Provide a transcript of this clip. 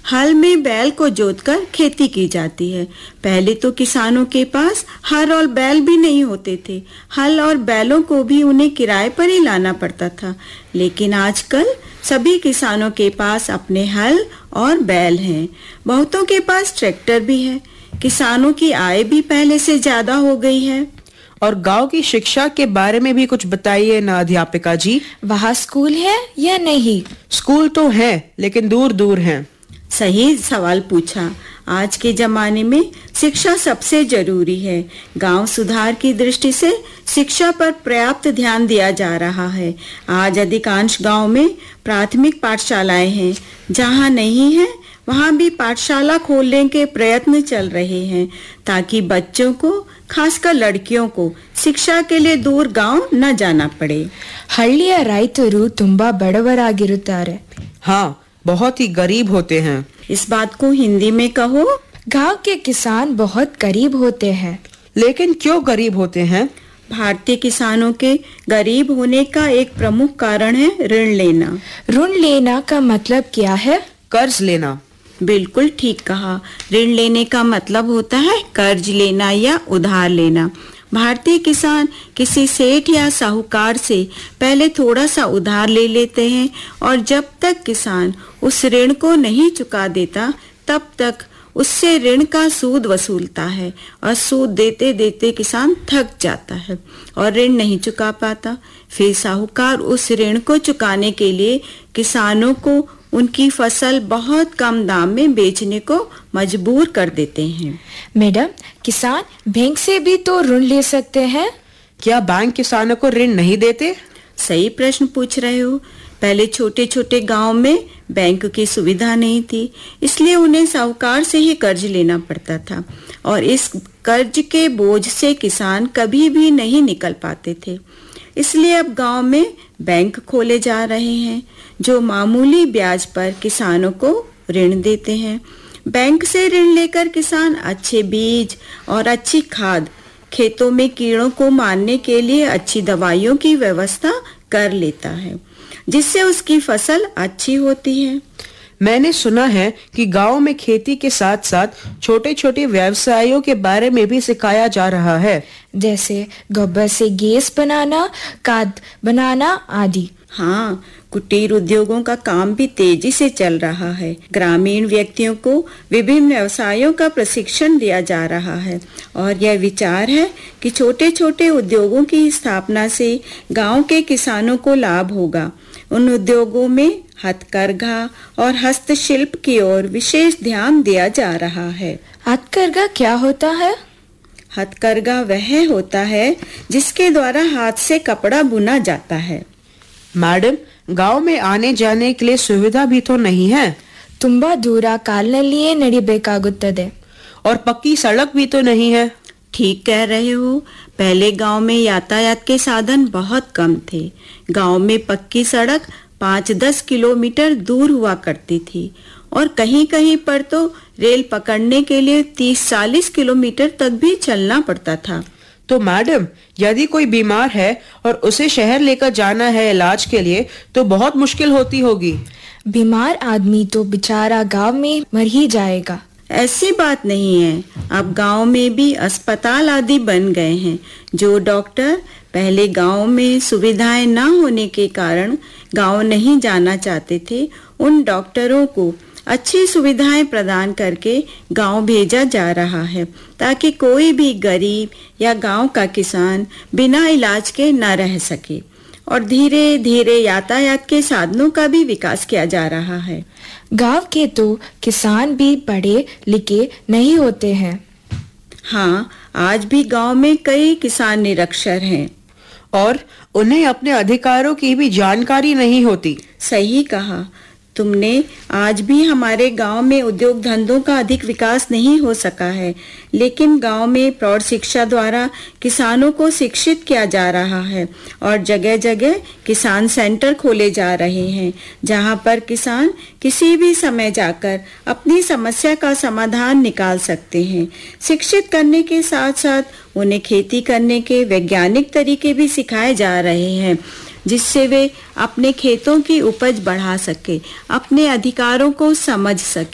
हल में बैल को जोतकर खेती की जाती है। पहले तो किसानों के पास हल और बैल भी नहीं होते थे। हल और बैलों को भी उन्हें किराए पर ही लाना पड़ता था। लेकिन आजकल सभी किसानों के पास अपने हल और बैल हैं। बहुतों के पास ट्रैक्टर भी है। किसानों की आय भी पहले से ज्यादा हो गई है। और गांव की शिक्षा के बारे में भी कुछ बताइए ना अध्यापिका जी। वहाँ स्कूल है या नहीं? स्कूल तो है, लेकिन दूर दूर हैं। सही सवाल पूछा। आज के जमाने में शिक्षा सबसे जरूरी है। गांव सुधार की दृष्टि से शिक्षा पर पर्याप्त ध्यान दिया जा रहा है। आज अधिकांश गांव में प्राथमिक पाठशालाएं हैं। जहां नहीं है वहां भी पाठशाला खोलने के प्रयत्न चल रहे हैं, ताकि बच्चों को, खासकर लड़कियों को, शिक्षा के लिए दूर गांव न जाना पड़े। ಹಳ್ಳಿಯ ರೈತರು ತುಂಬಾ ಬಡವರಾಗಿರುತ್ತಾರೆ। हाँ, बहुत ही गरीब होते हैं। इस बात को हिंदी में कहो। गांव के किसान बहुत गरीब होते हैं। लेकिन क्यों गरीब होते हैं? भारतीय किसानों के गरीब होने का एक प्रमुख कारण है ऋण लेना। ऋण लेना का मतलब क्या है? कर्ज लेना। बिल्कुल ठीक कहा। ऋण लेने का मतलब होता है कर्ज लेना या उधार लेना। भारतीय किसान किसी सेठ या साहूकार से पहले थोड़ा सा उधार ले लेते हैं और जब तक किसान उस ऋण को नहीं चुका देता तब तक उससे ऋण का सूद वसूलता है और सूद देते देते किसान थक जाता है और ऋण नहीं चुका पाता। फिर साहूकार उस ऋण को चुकाने के लिए किसानों को उनकी फसल बहुत कम दाम में बेचने को मजबूर कर देते हैं। मैडम, किसान बैंक से भी तो ऋण ले सकते हैं। क्या बैंक किसानों को ऋण नहीं देते? सही प्रश्न पूछ रहे हो। पहले छोटे छोटे गांव में बैंक की सुविधा नहीं थी, इसलिए उन्हें साहूकार से ही कर्ज लेना पड़ता था और इस कर्ज के बोझ से किसान कभी भी नहीं निकल पाते थे। इसलिए अब गांव में बैंक खोले जा रहे हैं जो मामूली ब्याज पर किसानों को ऋण देते हैं। बैंक से ऋण लेकर किसान अच्छे बीज और अच्छी खाद, खेतों में कीड़ों को मारने के लिए अच्छी दवाइयों की व्यवस्था कर लेता है, जिससे उसकी फसल अच्छी होती है। मैंने सुना है कि गांव में खेती के साथ साथ छोटे छोटे व्यवसायों के बारे में भी सिखाया जा रहा है, जैसे गोबर से गैस बनाना, खाद बनाना आदि। हाँ, कुटीर उद्योगों का काम भी तेजी से चल रहा है। ग्रामीण व्यक्तियों को विभिन्न व्यवसायों का प्रशिक्षण दिया जा रहा है और यह विचार है कि छोटे छोटे उद्योगों की स्थापना से गांव के किसानों को लाभ होगा। उन उद्योगों में हथकरघा और हस्तशिल्प की ओर विशेष ध्यान दिया जा रहा है। हथकरघा क्या होता है? हथकरघा वह होता है जिसके द्वारा हाथ से कपड़ा बुना जाता है। मैडम, गांव में आने जाने के लिए सुविधा भी तो नहीं है। ತುಂಬಾ ದೂರ ಕಾಲಿನಲ್ಲಿಯೇ ನಡಿಬೇಕಾಗುತ್ತದೆ। और पक्की सड़क भी तो नहीं है। ठीक कह रहे हो। पहले गांव में यातायात के साधन बहुत कम थे। गांव में पक्की सड़क 5-10 किलोमीटर दूर हुआ करती थी और कहीं कहीं पर तो रेल पकड़ने के लिए 30-40 किलोमीटर तक भी चलना पड़ता था। तो मैडम, यदि कोई बीमार है और उसे शहर लेकर जाना है इलाज के लिए तो बहुत मुश्किल होती होगी। बीमार आदमी तो बेचारा गांव में मर ही जाएगा। ऐसी बात नहीं है। अब गांव में भी अस्पताल आदि बन गए हैं। जो डॉक्टर पहले गांव में सुविधाएं न होने के कारण गांव नहीं जाना चाहते थे, उन डॉक्टरों को अच्छी सुविधाएं प्रदान करके गांव भेजा जा रहा है, ताकि कोई भी गरीब या गांव का किसान बिना इलाज के न रह सके। और धीरे धीरे यातायात के साधनों का भी विकास किया जा रहा है। गांव के तो किसान भी पढ़े लिखे नहीं होते हैं। हाँ, आज भी गांव में कई किसान निरक्षर हैं और उन्हें अपने अधिकारों की भी जानकारी नहीं होती। सही कहा तुमने। आज भी हमारे गांव में उद्योग धंधों का अधिक विकास नहीं हो सका है, लेकिन गांव में प्रौढ़ शिक्षा द्वारा किसानों को शिक्षित किया जा रहा है और जगह जगह किसान सेंटर खोले जा रहे हैं, जहां पर किसान किसी भी समय जाकर अपनी समस्या का समाधान निकाल सकते हैं। शिक्षित करने के साथ साथ उन्हें खेती करने के वैज्ञानिक तरीके भी सिखाए जा रहे हैं, जिससे वे अपने खेतों की उपज बढ़ा सके, अपने अधिकारों को समझ सके।